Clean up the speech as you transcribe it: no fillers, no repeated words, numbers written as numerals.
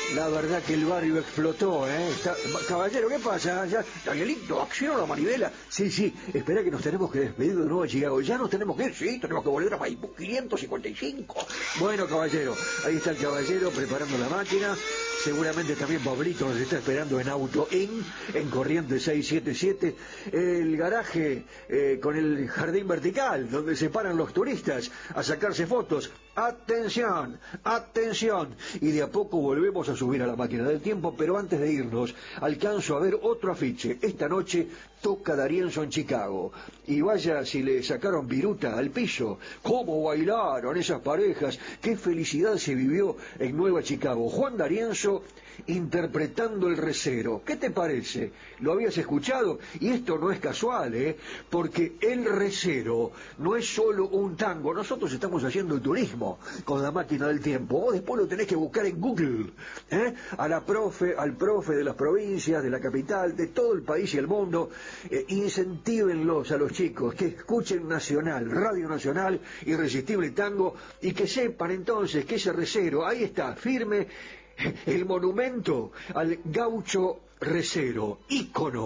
La verdad que el barrio explotó, ¿eh? Caballero, ¿qué pasa? ¿Ya, Danielito, acción la manivela? Sí, sí, espera que nos tenemos que despedir de nuevo de Chicago. ¿Ya nos tenemos que ir? Sí, tenemos que volver a País 555. Bueno, caballero, ahí está el caballero preparando la máquina. Seguramente también Pablito nos está esperando en Auto en Corrientes 677. El garaje con el jardín vertical, donde se paran los turistas a sacarse fotos. ¡Atención! ¡Atención! Y de a poco volvemos a subir a la máquina del tiempo, pero antes de irnos, alcanzo a ver otro afiche. Esta noche toca D'Arienzo en Chicago. Y vaya si le sacaron viruta al piso. ¿Cómo bailaron esas parejas? ¡Qué felicidad se vivió en Nueva Chicago! Juan D'Arienzo interpretando El Recero. ¿Qué te parece? ¿Lo habías escuchado? Y esto no es casual, porque El Recero no es solo un tango. Nosotros estamos haciendo turismo con la máquina del tiempo. Vos después lo tenés que buscar en Google, al profe de las provincias, de la capital, de todo el país y el mundo. Incentívenlos a los chicos que escuchen Nacional, Radio Nacional, Irresistible Tango, y que sepan entonces que ese Recero, ahí está, firme, el monumento al gaucho recero, ícono